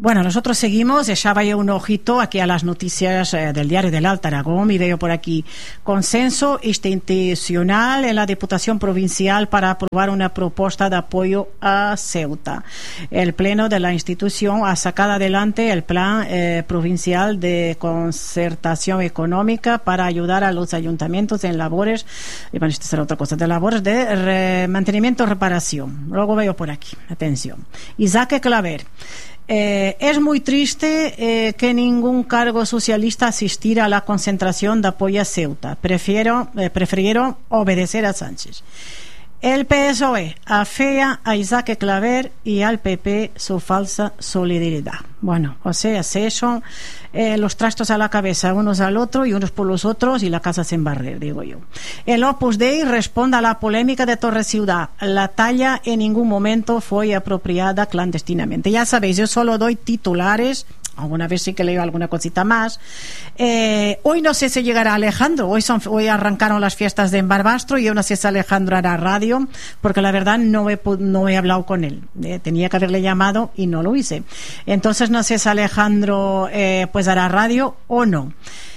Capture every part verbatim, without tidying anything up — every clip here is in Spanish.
Bueno, nosotros seguimos, echaba yo un ojito aquí a las noticias eh, del diario del Alto Aragón y veo por aquí consenso institucional en la Diputación Provincial para aprobar una propuesta de apoyo a Ceuta. El Pleno de la institución ha sacado adelante el Plan eh, Provincial de Concertación Económica para ayudar a los ayuntamientos en labores, y bueno, esto será otra cosa, de labores de re, mantenimiento y reparación. Luego veo por aquí, atención. Isaac Claver. Eh, es muy triste eh, que ningún cargo socialista asistiera a la concentración de apoyo a Ceuta. Prefiero, eh, prefirieron obedecer a Sánchez. El P S O E afea a Isaac Claver y al P P su falsa solidaridad. Bueno, o sea, se echan eh, los trastos a la cabeza unos al otro y unos por los otros y la casa sin barrer, digo yo. El Opus Dei responde a la polémica de Torre Ciudad. La talla en ningún momento fue apropiada clandestinamente. Ya sabéis, yo solo doy titulares. Alguna vez sí que leo alguna cosita más. Eh, hoy no sé si llegará Alejandro. Hoy, son, hoy arrancaron las fiestas de Barbastro y yo no sé si Alejandro hará radio, porque la verdad no he, no he hablado con él. Eh, tenía que haberle llamado y no lo hice. Entonces no sé si Alejandro eh, pues hará radio o no.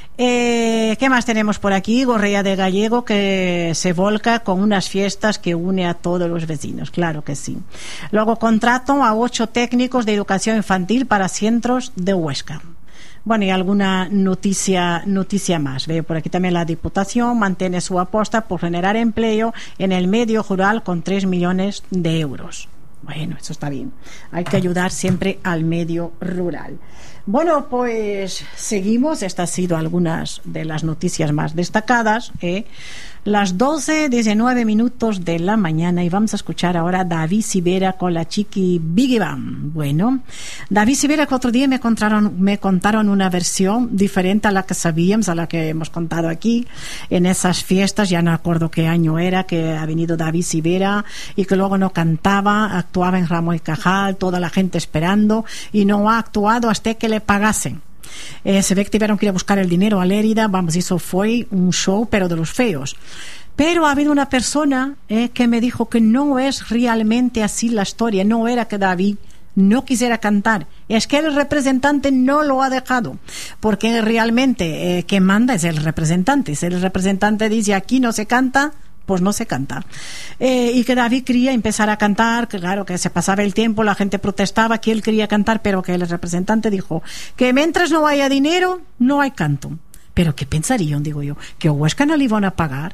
Eh, ¿Qué más tenemos por aquí? Gorrea de Gallego, que se volca con unas fiestas que une a todos los vecinos, claro que sí. Luego contrato a ocho técnicos de educación infantil para centros de Huesca. Bueno, y alguna noticia noticia más. Veo por aquí también la Diputación mantiene su apuesta por generar empleo en el medio rural con tres millones de euros. Bueno, eso está bien. Hay que ayudar siempre al medio rural. Bueno, pues seguimos. Estas han sido algunas de las noticias más destacadas. ¿eh? Las doce diecinueve minutos de la mañana y vamos a escuchar ahora a David Sivera con la Chiqui Biggie Bam. Bueno, David Sivera que otro día me contaron, me contaron una versión diferente a la que sabíamos, a la que hemos contado aquí en esas fiestas. Ya no acuerdo qué año era que ha venido David Sivera y que luego no cantaba, actuaba en Ramón y Cajal, toda la gente esperando y no ha actuado hasta que le pagasen. Eh, se ve que tuvieron que ir a buscar el dinero a Lérida. Vamos, eso fue un show, pero de los feos. Pero ha habido una persona eh, que me dijo que no es realmente así la historia. No era que David no quisiera cantar, es que el representante no lo ha dejado, porque realmente eh, quien manda es el representante. Si el representante dice aquí no se canta, pues no se canta. Eh, y que David quería empezar a cantar, que claro, que se pasaba el tiempo, la gente protestaba que él quería cantar, pero que el representante dijo que mientras no haya dinero, no hay canto. Pero ¿qué pensarían, digo yo? ¿Que a Huesca no le iban a pagar?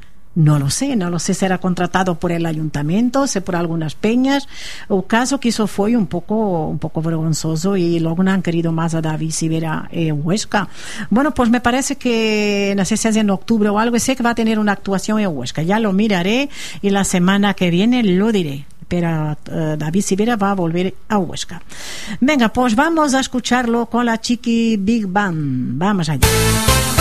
No lo sé, no lo sé si era contratado por el ayuntamiento, si por algunas peñas. El caso que eso fue un poco un poco vergonzoso y luego no han querido más a David Sivera eh, Huesca. Bueno, pues me parece que, no sé si es en octubre o algo, sé que va a tener una actuación en Huesca. Ya lo miraré y la semana que viene lo diré. Pero uh, David Sivera va a volver a Huesca. Venga, pues vamos a escucharlo con la Chiqui Big Band. Vamos allá.